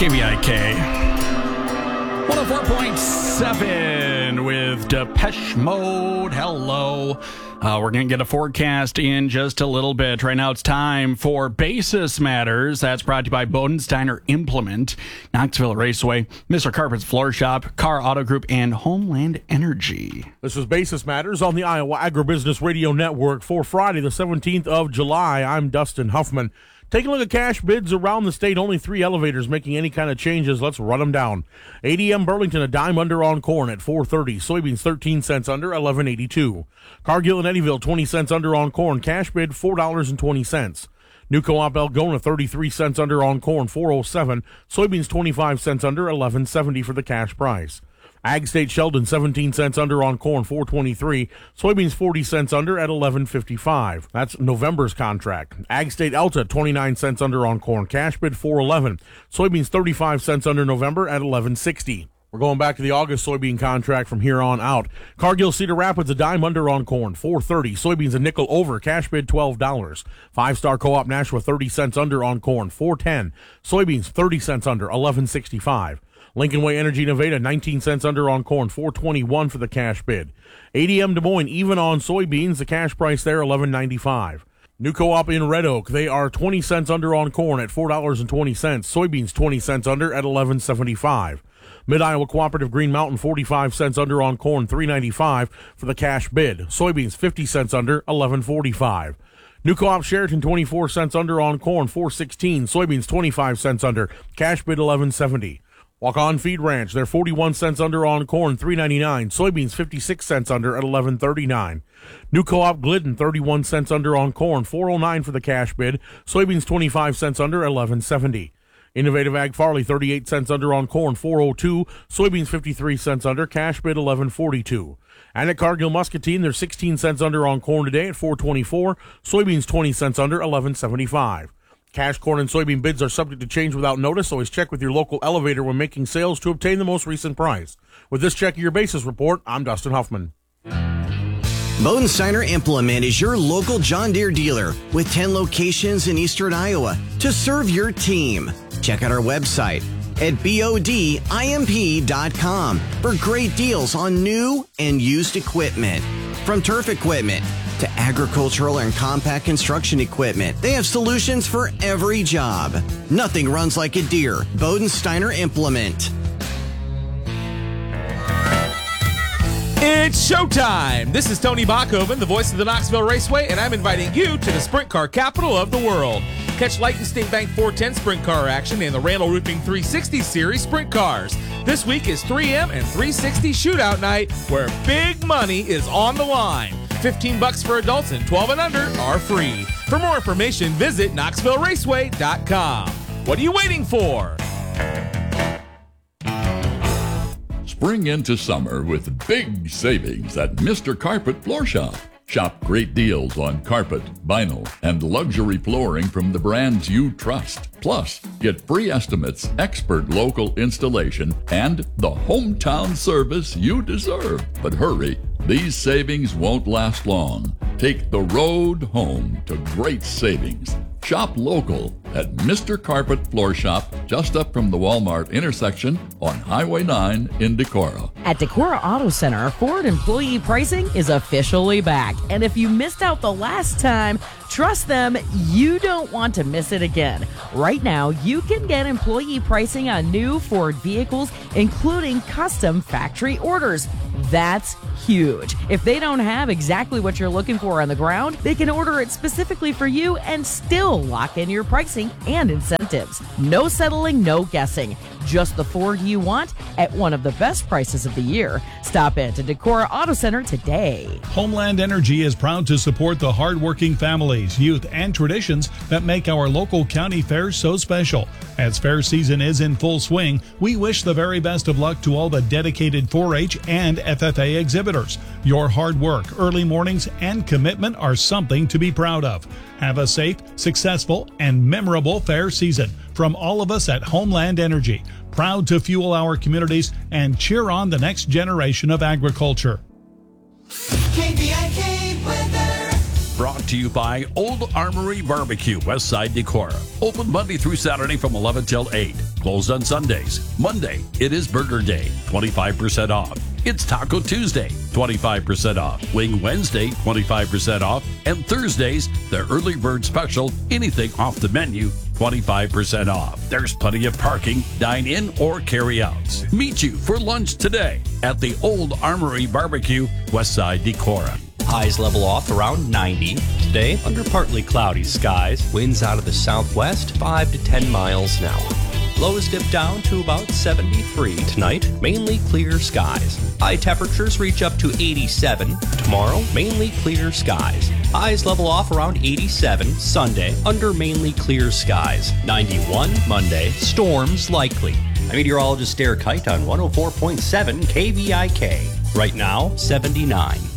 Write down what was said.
KVIK 104.7 with Depeche Mode. Hello. We're going to get a forecast in just a little bit. Right now it's time for Basis Matters. That's brought to you by Bodensteiner Implement, Knoxville Raceway, Mr. Carpet's Floor Shop, Carr Auto Group, and Homeland Energy. This is Basis Matters on the Iowa Agribusiness Radio Network for Friday, the 17th of July. I'm Dustin Huffman. Take a look at cash bids around the state. Only 3 elevators making any kind of changes. Let's run them down. ADM Burlington, a dime under on corn at $4.30. Soybeans 13 cents under, $11.82. Cargill and Eddyville 20 cents under on corn. Cash bid $4.20. New Co-op Algona 33 cents under on corn, $4.07. Soybeans 25 cents under, $11.70 for the cash price. Ag State Sheldon 17 cents under on corn, $4.23. Soybeans 40 cents under at $11.55. That's November's contract. Ag State Alta 29 cents under on corn. Cash bid $4.11. Soybeans 35 cents under November at $11.60. We're going back to the August soybean contract from here on out. Cargill Cedar Rapids a dime under on corn, $4.30. Soybeans a nickel over. Cash bid $12. 5-Star Co-op Nashua 30 cents under on corn, $4.10. Soybeans 30 cents under, $11.65. Lincoln Way Energy Nevada, 19 cents under on corn, $4.21 for the cash bid. ADM Des Moines, even on soybeans, the cash price there, $11.95. New Co-op in Red Oak, they are 20 cents under on corn at $4.20. Soybeans 20 cents under at $11.75. Mid-Iowa Cooperative Green Mountain, 45 cents under on corn, $3.95 for the cash bid. Soybeans 50 cents under, $11.45. New Co-op Sheraton, 24 cents under on corn, $4.16. Soybeans 25 cents under, cash bid $11.70. Walk-On Feed Ranch, they're 41 cents under on corn, $3.99. Soybeans 56 cents under at $11.39. New Co-op Glidden, 31 cents under on corn, $4.09 for the cash bid. Soybeans 25 cents under, $11.70. Innovative Ag Farley, 38 cents under on corn, $4.02. Soybeans 53 cents under, cash bid $11.42. And at Cargill Muscatine, they're 16 cents under on corn today at $4.24. Soybeans 20 cents under, $11.75. Cash corn and soybean bids are subject to change without notice. Always check with your local elevator when making sales to obtain the most recent price. With this Check Your Basis report, I'm Dustin Huffman. Bodensteiner Implement is your local John Deere dealer with 10 locations in eastern Iowa to serve your team. Check out our website at bodimp.com for great deals on new and used equipment. From turf equipment to agricultural and compact construction equipment, they have solutions for every job. Nothing runs like a Deere. Bodensteiner Implement. It's showtime! This is Tony Bachhoven, the voice of the Knoxville Raceway, and I'm inviting you to the sprint car capital of the world. Catch Lighton State Bank 410 sprint car action in the Randall Roofing 360 Series sprint cars. This week is 3M and 360 shootout night where big money is on the line. $15 for adults and 12 and under are free. For more information, visit KnoxvilleRaceway.com. What are you waiting for? Spring into summer with big savings at Mr. Carpet Floor Shop. Shop great deals on carpet, vinyl, and luxury flooring from the brands you trust. Plus, get free estimates, expert local installation, and the hometown service you deserve. But hurry, these savings won't last long. Take the road home to great savings. Shop local at Mr. Carpet Floor Shop, just up from the Walmart intersection on Highway 9 in Decorah. At Decorah Auto Center, Ford employee pricing is officially back. And if you missed out the last time, trust them, you don't want to miss it again. Right now, you can get employee pricing on new Ford vehicles, including custom factory orders. That's huge. If they don't have exactly what you're looking for on the ground, they can order it specifically for you and still lock in your pricing and incentives. No settling, no guessing. Just the Ford you want at one of the best prices of the year. Stop in to Decorah Auto Center today. Homeland Energy is proud to support the hardworking families, youth, and traditions that make our local county fairs so special. As fair season is in full swing, we wish the very best of luck to all the dedicated 4-H and FFA exhibitors. Your hard work, early mornings, and commitment are something to be proud of. Have a safe, successful, and memorable fair season. From all of us at Homeland Energy, proud to fuel our communities and cheer on the next generation of agriculture. KVIK weather. Brought Brought to you by Old Armory Barbecue, Westside Decorah. Open Monday through Saturday from 11 till 8. Closed on Sundays. Monday, it is Burger Day, 25% off. It's Taco Tuesday, 25% off. Wing Wednesday, 25% off. And Thursdays, the early bird special, anything off the menu, 25% off. There's plenty of parking, dine in or carry outs. Meet you for lunch today at the Old Armory Barbecue, Westside Decorah. Highs level off around 90. Today, under partly cloudy skies. Winds out of the southwest, 5 to 10 miles an hour. Lows dip down to about 73 tonight, mainly clear skies. High temperatures reach up to 87. Tomorrow, mainly clear skies. Highs level off around 87 Sunday, under mainly clear skies. 91 Monday, storms likely. I'm meteorologist Derek Height on 104.7 KVIK. Right now, 79.